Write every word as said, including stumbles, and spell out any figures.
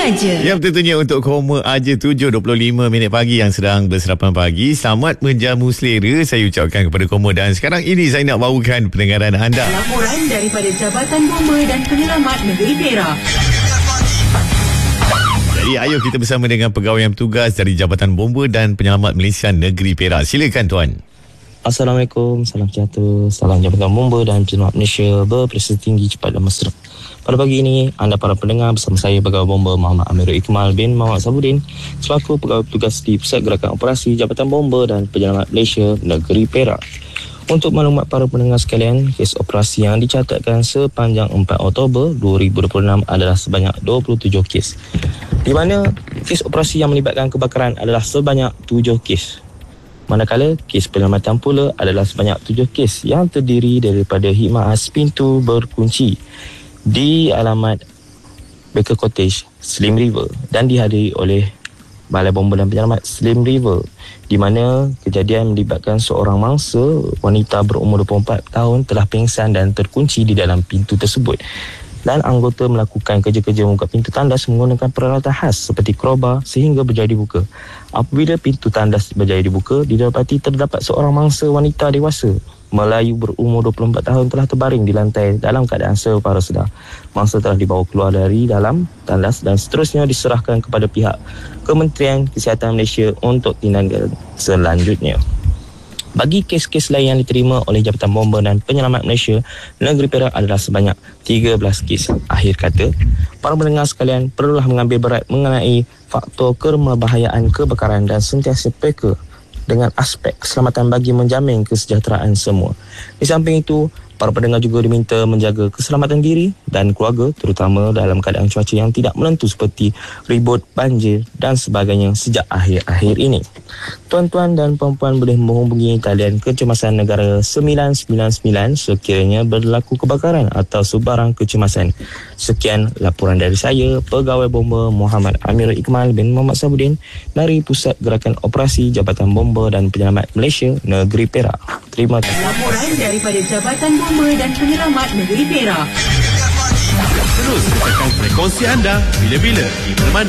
aja. Ya, tentunya untuk Koma Aja tujuh dua puluh lima minit pagi yang sedang berserapan pagi. Selamat menjamu selera saya ucapkan kepada Koma. Dan sekarang ini saya nak bawakan pendengaran anda. Laporan daripada Jabatan Bomba dan Penyelamat Negeri Perak. Jadi ayo kita bersama dengan pegawai yang bertugas dari Jabatan Bomba dan Penyelamat Malaysia Negeri Perak. Silakan tuan. Assalamualaikum, salam sejahtera, salam Jabatan Bomba dan Penyelamat Malaysia berprestasi tinggi, cepat dan mesra. Pada pagi ini, anda para pendengar bersama saya Pegawai Bomba Muhammad Amirul Iqmal bin Muhammad Sabudin selaku Pegawai Petugas di Pusat Gerakan Operasi Jabatan Bomba dan Penyelamat Malaysia Negeri Perak. Untuk maklumat para pendengar sekalian, kes operasi yang dicatatkan sepanjang empat Oktober dua ribu dua puluh enam adalah sebanyak dua puluh tujuh kes, di mana kes operasi yang melibatkan kebakaran adalah sebanyak tujuh kes. Manakala kes penyelamatan pula adalah sebanyak tujuh kes yang terdiri daripada khidmat khas pintu berkunci di alamat Baker Cottage, Slim River dan dihadiri oleh Balai Bomba dan Penyelamat Slim River, di mana kejadian melibatkan seorang mangsa wanita berumur dua puluh empat tahun telah pingsan dan terkunci di dalam pintu tersebut, dan anggota melakukan kerja-kerja membuka pintu tandas menggunakan peralatan khas seperti krobar sehingga berjaya dibuka. Apabila pintu tandas berjaya dibuka, didapati terdapat seorang mangsa wanita dewasa Melayu berumur dua puluh empat tahun telah terbaring di lantai dalam keadaan separuh sedar. Mangsa telah dibawa keluar dari dalam tandas dan seterusnya diserahkan kepada pihak Kementerian Kesihatan Malaysia untuk tindakan selanjutnya. Bagi kes-kes lain yang diterima oleh Jabatan Bomba dan Penyelamat Malaysia Negeri Perak adalah sebanyak tiga belas kes. Akhir kata, para pendengar sekalian perlulah mengambil berat mengenai faktor kebahayaan kebakaran dan sentiasa peka dengan aspek keselamatan bagi menjamin kesejahteraan semua. Di samping itu, para pendengar juga diminta menjaga keselamatan diri dan keluarga, terutama dalam keadaan cuaca yang tidak menentu seperti ribut, banjir dan sebagainya sejak akhir-akhir ini. Tuan-tuan dan puan-puan boleh menghubungi talian kecemasan negara sembilan sembilan sembilan sekiranya berlaku kebakaran atau sebarang kecemasan. Sekian laporan dari saya, Pegawai Bomba Muhammad Amirul Iqmal bin Muhammad Sabudin dari Pusat Gerakan Operasi Jabatan Bomba dan Penyelamat Malaysia Negeri Perak. Terima kasih. Laporan daripada Jabatan Bomba dan Penyelamat Negeri Perak. Terus tekan frekuensi anda bila-bila, di mana